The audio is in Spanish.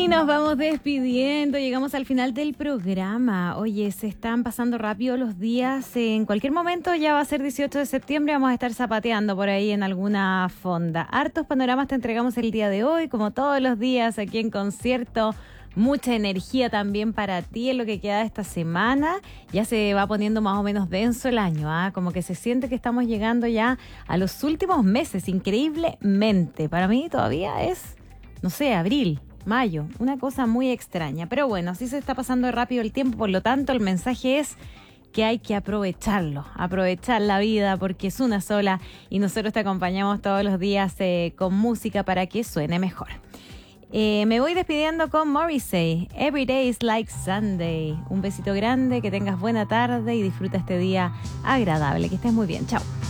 Y nos vamos despidiendo, llegamos al final del programa. Oye, se están pasando rápido los días. En cualquier momento ya va a ser 18 de septiembre, vamos a estar zapateando por ahí en alguna fonda. Hartos panoramas te entregamos el día de hoy, como todos los días aquí en Concierto. Mucha energía también para ti en lo que queda de esta semana. Ya se va poniendo más o menos denso el año, como que se siente que estamos llegando ya a los últimos meses, increíblemente. Para mí todavía es, no sé, abril, mayo, una cosa muy extraña. Pero bueno, así se está pasando rápido el tiempo, por lo tanto el mensaje es que hay que aprovecharlo, aprovechar la vida porque es una sola y nosotros te acompañamos todos los días con música para que suene mejor. Me voy despidiendo con Morrissey, Every Day is Like Sunday. Un besito grande, que tengas buena tarde y disfruta este día agradable. Que estés muy bien, chao.